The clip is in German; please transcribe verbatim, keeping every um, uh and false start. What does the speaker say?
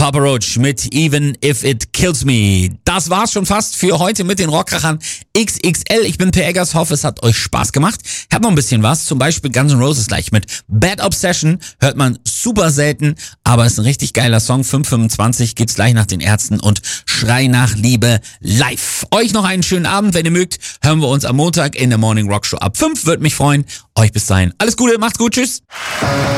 Papa Roach mit Even If It Kills Me. Das war's schon fast für heute mit den Rockkrachern X X L. Ich bin Per Eggers, hoffe es hat euch Spaß gemacht. Ich hab noch ein bisschen was, zum Beispiel Guns N' Roses gleich mit Bad Obsession. Hört man super selten, aber ist ein richtig geiler Song. fünf fünfundzwanzig geht's gleich nach den Ärzten und Schrei nach Liebe live. Euch noch einen schönen Abend, wenn ihr mögt. Hören wir uns am Montag in der Morning Rock Show ab fünf. Würde mich freuen. Euch bis dahin alles Gute, macht's gut, tschüss.